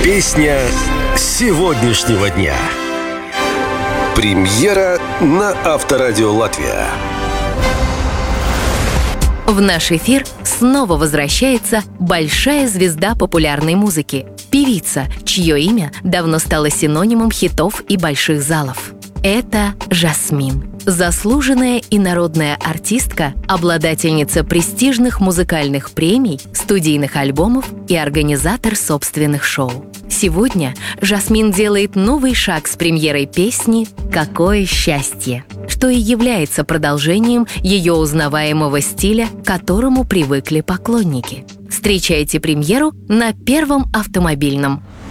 Песня сегодняшнего дня. Премьера на Авторадио Латвия. В наш эфир снова возвращается большая звезда популярной музыки, певица, чье имя давно стало синонимом хитов и больших залов. Это Жасмин. Заслуженная и народная артистка, обладательница престижных музыкальных премий, студийных альбомов и организатор собственных шоу. Сегодня Жасмин делает новый шаг с премьерой песни «Какое счастье», что и является продолжением ее узнаваемого стиля, к которому привыкли поклонники. Встречайте премьеру на Первом автомобильном.